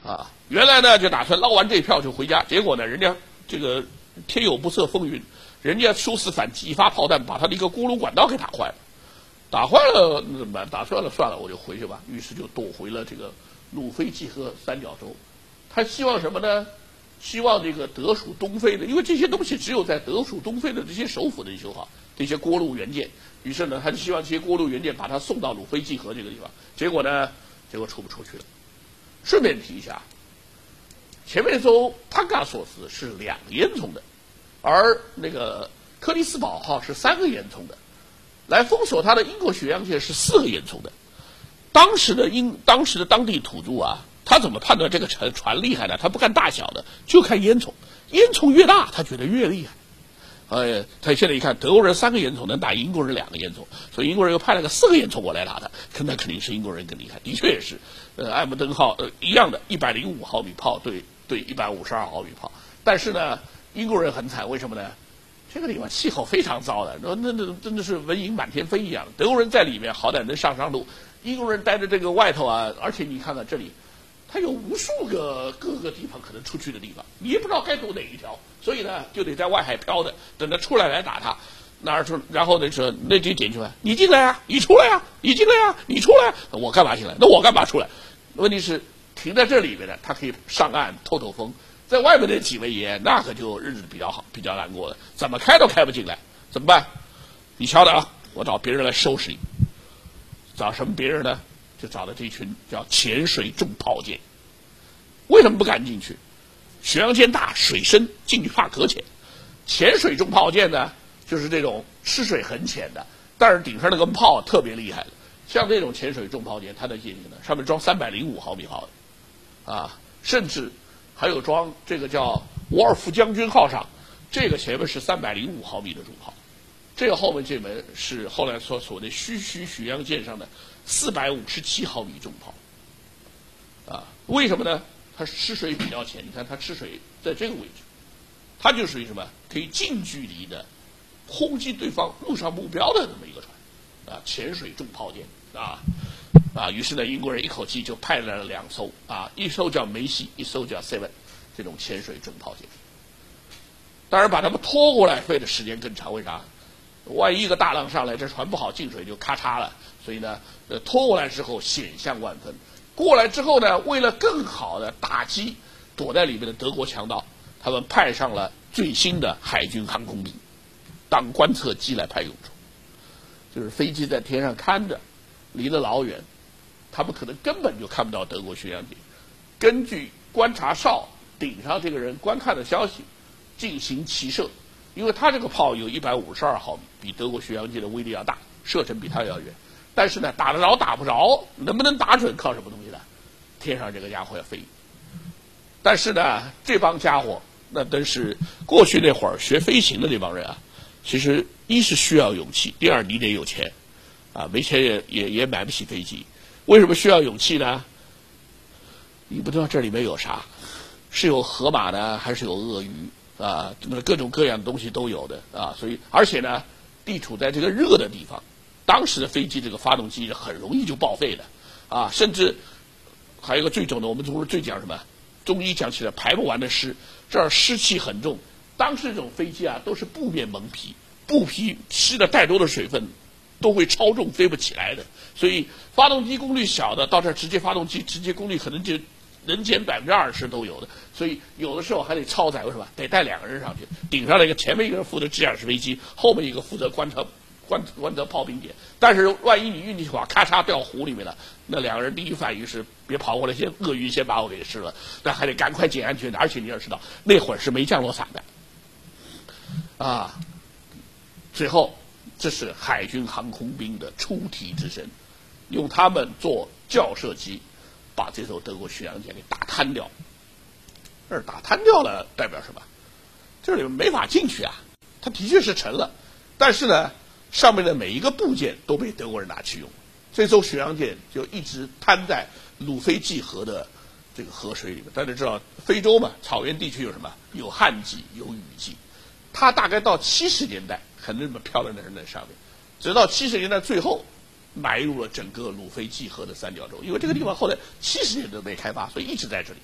原来呢就打算捞完这票就回家，结果呢人家这个天有不测风云，人家殊死反击，一发炮弹把他的一个锅炉管道给打坏了。打坏了怎么办？打坏了算了，我就回去吧。于是就躲回了这个鲁菲济河三角洲。他希望什么呢？希望这个德属东非的，因为这些东西只有在德属东非的这些首府能修好，这些锅炉元件。于是呢，他就希望这些锅炉元件把它送到鲁菲济河这个地方。结果出不出去了。顺便提一下，前面艘帕加索斯是2个烟囱的，而那个克里斯堡号是3个烟囱的。来封锁它的英国巡洋舰是4个烟囱的。当时的当地土著啊，他怎么判断这个船厉害呢？他不看大小的，就看烟囱，烟囱越大，他觉得越厉害。他现在一看，德国人3个烟囱能打英国人2个烟囱，所以英国人又派了个4个烟囱过来打他，那肯定是英国人更厉害。的确也是，艾姆登号一样的105毫米炮对152毫米炮，但是呢，英国人很惨，为什么呢？这个地方气候非常糟的，那真的是蚊蝇满天飞一样。德国人在里面好歹能上路，英国人待在这个外头啊，而且你看看这里，它有无数个各个地方可能出去的地方，你也不知道该走哪一条，所以呢就得在外海漂的，等着出来打他。然后呢说那就点出来，你进来啊，你出来啊，你进来啊，你出来啊，我干嘛进来？那我干嘛出来？问题是停在这里面的，他可以上岸透风。在外面的几位爷，那可就日子比较好，比较难过了，怎么开都开不进来，怎么办？你瞧着啊，我找别人来收拾你。找什么别人呢？就找了这群叫潜水重炮舰。为什么不敢进去？巡洋舰大，水深，进去怕搁浅。潜水重炮舰呢，就是这种吃水很浅的，但是顶上那个炮特别厉害的。像这种潜水重炮舰，它的舰艇呢，上面装305毫米炮的，甚至还有装这个叫沃尔夫将军号上，这个前面是305毫米的重炮，这个后面这门是后来所谓的须巡洋舰上的457毫米重炮，为什么呢？它吃水比较浅，你看它吃水在这个位置，它就属于什么？可以近距离的轰击对方陆上目标的这么一个船，潜水重炮舰于是呢，英国人一口气就派来了2艘一艘叫梅西，一艘叫 Seven， 这种潜水重炮舰。当然把他们拖过来费的时间更长，为啥？万一一个大浪上来，这船不好进水就咔嚓了。所以呢，拖过来之后险象万分。过来之后呢，为了更好的打击躲在里面的德国强盗，他们派上了最新的海军航空兵当观测机来派用处，就是飞机在天上看着，离得老远，他们可能根本就看不到德国巡洋舰。根据观察哨顶上这个人观看的消息进行齐射，因为他这个炮有152毫米，比德国巡洋舰的威力要大，射程比他要远。但是呢，打得着打不着，能不能打准靠什么东西呢？天上这个家伙要飞。但是呢，这帮家伙那真是过去那会儿学飞行的那帮人啊，其实一是需要勇气，第二你得有钱没钱也买不起飞机。为什么需要勇气呢？你不知道这里面有啥，是有河马呢，还是有鳄鱼各种各样的东西都有的所以而且呢，地处在这个热的地方，当时的飞机这个发动机很容易就报废的甚至还有一个最重的，我们中国最讲什么？中医讲起来排不完的湿，这儿湿气很重。当时这种飞机都是布面蒙皮，布皮吸了太多的水分，都会超重飞不起来的。所以发动机功率小的，到这儿直接发动机直接功率可能就能减20%都有的。所以有的时候还得超载，为什么？得带2个人上去，顶上来一个，前面一个人负责机甲式飞机，后面一个负责观测炮兵点。但是万一你运气好，咔嚓掉湖里面了，那2个人第一反应是别跑过来，鳄鱼先把我给吃了，那还得赶快捡安全的。而且你要知道，那会儿是没降落伞的最后这是海军航空兵的出题之身，用他们做校射机，把这艘德国巡洋舰给打瘫掉。而打瘫掉了代表什么？这里没法进去它的确是沉了，但是呢，上面的每一个部件都被德国人拿去用，这艘巡洋舰就一直瘫在鲁菲济河的这个河水里面。大家知道非洲嘛，草原地区有什么？有旱季，有雨季。它大概到70年代还那么漂亮的人在上面，直到70年代最后埋入了整个鲁菲济河的三角洲。因为这个地方后来70年都没开发，所以一直在这里。